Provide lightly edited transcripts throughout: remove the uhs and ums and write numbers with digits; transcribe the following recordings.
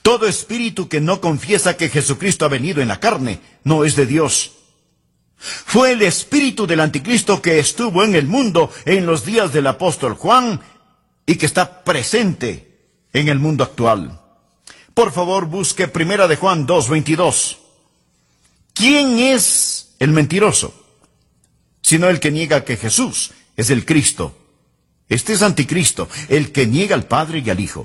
Todo espíritu que no confiesa que Jesucristo ha venido en la carne no es de Dios. Fue el espíritu del anticristo que estuvo en el mundo en los días del apóstol Juan y que está presente en el mundo actual. Por favor, busque 1 de Juan 2:22. ¿Quién es el mentiroso? Sino el que niega que Jesús es el Cristo. Este es anticristo, el que niega al Padre y al Hijo.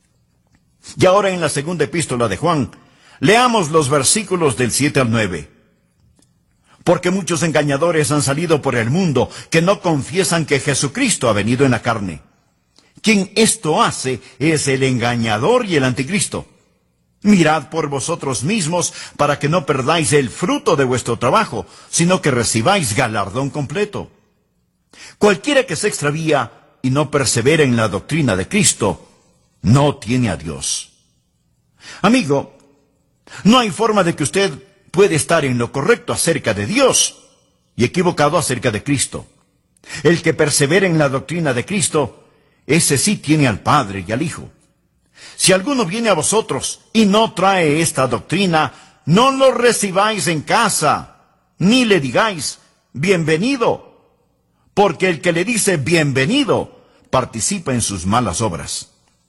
Y ahora en la segunda epístola de Juan, leamos los versículos del 7 al 9. Porque muchos engañadores han salido por el mundo que no confiesan que Jesucristo ha venido en la carne. Quien esto hace es el engañador y el anticristo. Mirad por vosotros mismos para que no perdáis el fruto de vuestro trabajo, sino que recibáis galardón completo. Cualquiera que se extravía y no persevera en la doctrina de Cristo, no tiene a Dios. Amigo, no hay forma de que usted puede estar en lo correcto acerca de Dios y equivocado acerca de Cristo. El que persevera en la doctrina de Cristo, ese sí tiene al Padre y al Hijo. Si alguno viene a vosotros y no trae esta doctrina, no lo recibáis en casa, ni le digáis, bienvenido, porque el que le dice bienvenido, participa en sus malas obras.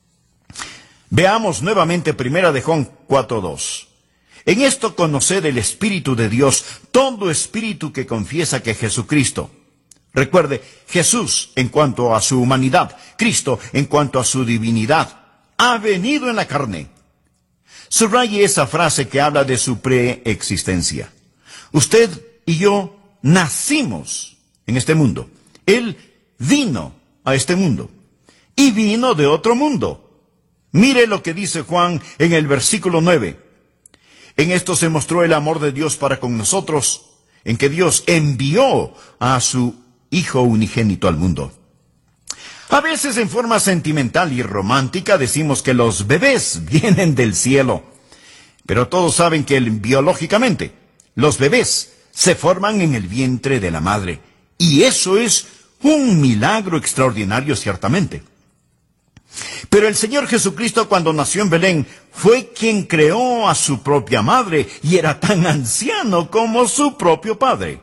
Veamos nuevamente 1 de Juan 4:2. En esto conoced el Espíritu de Dios, todo espíritu que confiesa que Jesucristo. Recuerde, Jesús en cuanto a su humanidad, Cristo en cuanto a su divinidad, ha venido en la carne. Subraye esa frase que habla de su preexistencia. Usted y yo nacimos en este mundo. Él vino a este mundo y vino de otro mundo. Mire lo que dice Juan en el versículo 9. En esto se mostró el amor de Dios para con nosotros, en que Dios envió a su Hijo unigénito al mundo. A veces en forma sentimental y romántica decimos que los bebés vienen del cielo. Pero todos saben que biológicamente los bebés se forman en el vientre de la madre. Y eso es un milagro extraordinario ciertamente. Pero el Señor Jesucristo cuando nació en Belén fue quien creó a su propia madre y era tan anciano como su propio padre.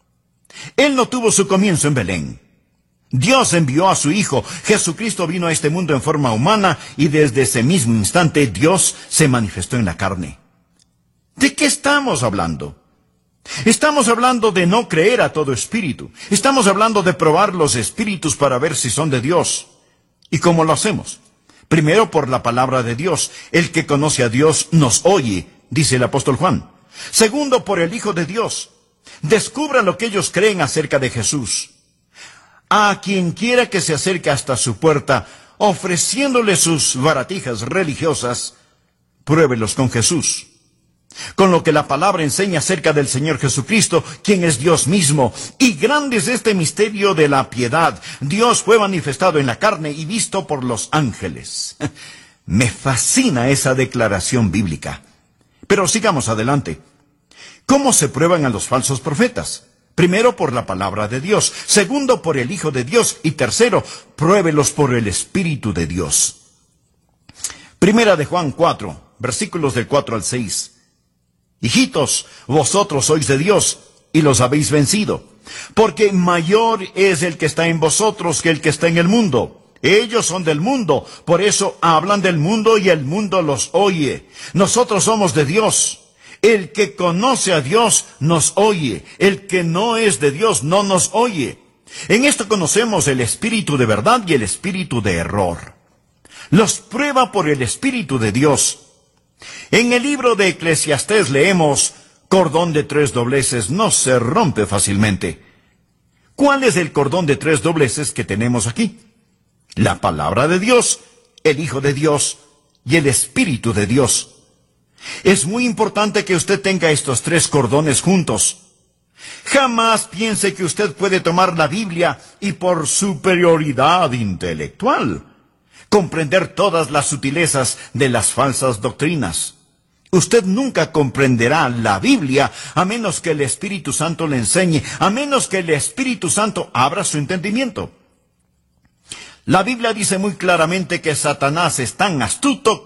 Él no tuvo su comienzo en Belén. Dios envió a su Hijo. Jesucristo vino a este mundo en forma humana y desde ese mismo instante Dios se manifestó en la carne. ¿De qué estamos hablando? Estamos hablando de no creer a todo espíritu. Estamos hablando de probar los espíritus para ver si son de Dios. ¿Y cómo lo hacemos? Primero por la palabra de Dios. El que conoce a Dios nos oye, dice el apóstol Juan. Segundo, por el Hijo de Dios. Descubra lo que ellos creen acerca de Jesús. A quien quiera que se acerque hasta su puerta, ofreciéndole sus baratijas religiosas, pruébelos con Jesús. Con lo que la palabra enseña acerca del Señor Jesucristo, quien es Dios mismo. Y grande es este misterio de la piedad. Dios fue manifestado en la carne y visto por los ángeles. Me fascina esa declaración bíblica. Pero sigamos adelante. ¿Cómo se prueban a los falsos profetas? Primero, por la palabra de Dios. Segundo, por el Hijo de Dios. Y tercero, pruébelos por el Espíritu de Dios. 1 de Juan 4, versículos del 4 al 6. Hijitos, vosotros sois de Dios y los habéis vencido, porque mayor es el que está en vosotros que el que está en el mundo. Ellos son del mundo, por eso hablan del mundo y el mundo los oye. Nosotros somos de Dios. El que conoce a Dios nos oye. El que no es de Dios no nos oye. En esto conocemos el espíritu de verdad y el espíritu de error. Los prueba por el Espíritu de Dios. En el libro de Eclesiastés leemos, cordón de 3 dobleces no se rompe fácilmente. ¿Cuál es el cordón de 3 dobleces que tenemos aquí? La palabra de Dios, el Hijo de Dios y el Espíritu de Dios. Es muy importante que usted tenga estos 3 cordones juntos. Jamás piense que usted puede tomar la Biblia y por superioridad intelectual comprender todas las sutilezas de las falsas doctrinas. Usted nunca comprenderá la Biblia a menos que el Espíritu Santo le enseñe, a menos que el Espíritu Santo abra su entendimiento. La Biblia dice muy claramente que Satanás es tan astuto